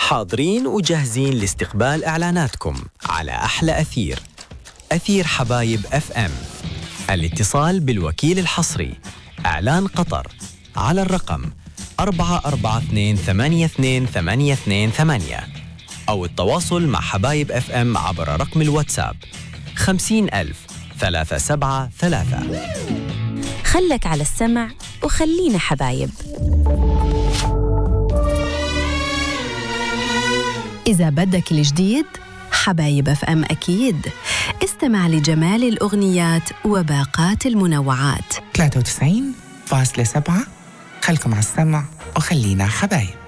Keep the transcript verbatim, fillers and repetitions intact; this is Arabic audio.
حاضرين وجاهزين لاستقبال إعلاناتكم على أحلى أثير أثير حبايب أف أم. الاتصال بالوكيل الحصري إعلان قطر على الرقم أربعة أربعة اثنين ثمانية اثنين ثمانية اثنين ثمانية أو التواصل مع حبايب أف أم عبر رقم الواتساب خمسين ألف ثلاثة سبعة ثلاثة. خلك على السمع وخلينا حبايب. إذا بدك الجديد حبايب أف أم أكيد. استمع لجمال الأغنيات وباقات المنوعات. ثلاثة وتسعين فاصلة سبعة. خلكم على السمع وخلينا حبايب.